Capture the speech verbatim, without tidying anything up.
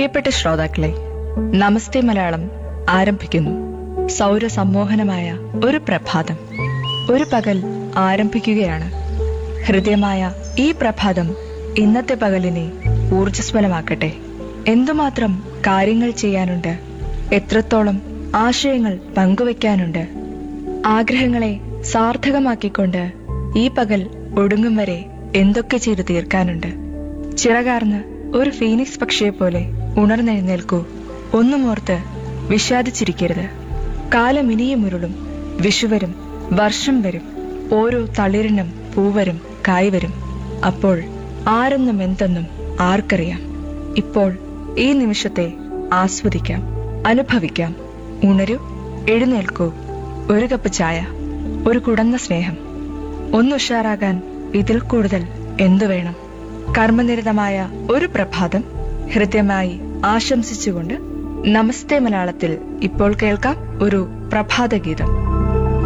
പ്രിയപ്പെട്ട ശ്രോതാക്കളെ, നമസ്തേ മലയാളം ആരംഭിക്കുന്നു. സൗരസമ്മോഹനമായ ഒരു പ്രഭാതം, ഒരു പകൽ ആരംഭിക്കുകയാണ്. ഹൃദയമായ ഈ പ്രഭാതം ഇന്നത്തെ പകലിനെ ഊർജ്ജസ്വലമാക്കട്ടെ. എന്തുമാത്രം കാര്യങ്ങൾ ചെയ്യാനുണ്ട്, എത്രത്തോളം ആശയങ്ങൾ പങ്കുവയ്ക്കാനുണ്ട്. ആഗ്രഹങ്ങളെ സാർത്ഥകമാക്കിക്കൊണ്ട് ഈ പകൽ ഒടുങ്ങും വരെ എന്തൊക്കെ ചെയ്തു തീർക്കാനുണ്ട്. ചിറകാർന്ന് ഒരു ഫീനിക്സ് പക്ഷിയെപ്പോലെ ഉണർന്നെഴുന്നേൽക്കൂ. ഒന്നുമോർത്ത് വിഷാദിച്ചിരിക്കരുത്. കാലം ഇനിയും ഉരുളും, വിഷുവരും, വർഷം വരും, ഓരോ തളിരിനും പൂവരും കായ്വരും. അപ്പോൾ ആരെന്നും എന്തെന്നും ആർക്കറിയാം. ഇപ്പോൾ ഈ നിമിഷത്തെ ആസ്വദിക്കാം, അനുഭവിക്കാം. ഉണരൂ, എഴുന്നേൽക്കൂ. ഒരു കപ്പ് ചായ, ഒരു കുടന്ന സ്നേഹം. ഒന്നുഷാറാകാൻ ഇതിൽ കൂടുതൽ എന്തു വേണം? കർമ്മനിരതമായ ഒരു പ്രഭാതം ഹൃദ്യമായി ആശംസിച്ചുകൊണ്ട് നമസ്തേ മലയാളത്തിൽ ഇപ്പോൾ കേൾക്കാം ഒരു പ്രഭാതഗീതം.